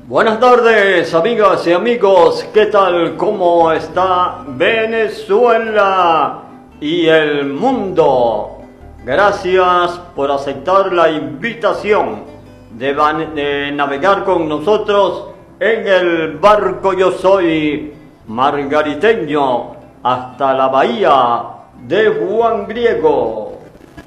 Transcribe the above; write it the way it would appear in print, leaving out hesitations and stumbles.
Buenas tardes, amigas y amigos. ¿Qué tal? ¿Cómo está Venezuela y el mundo? Gracias por aceptar la invitación de navegar con nosotros en el barco Yo Soy Margariteño hasta la bahía de Juan Griego.